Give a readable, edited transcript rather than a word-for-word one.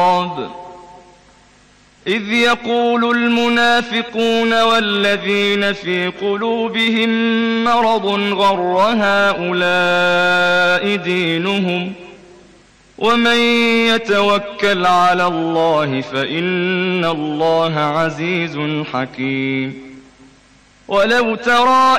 إذ يقول المنافقون والذين في قلوبهم مرض غر هؤلاء دينهم ومن يتوكل على الله فإن الله عزيز حكيم. ولو ترى